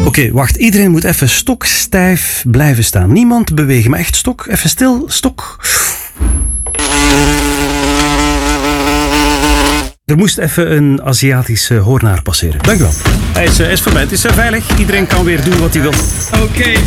Oké, wacht. Iedereen moet even stokstijf blijven staan. Niemand bewegen, maar echt stok. Even stil, stok. Er moest even een Aziatische hoornaar passeren. Dank u wel. Hij is voorbij. Het is veilig. Iedereen kan weer doen wat hij wil. Oké.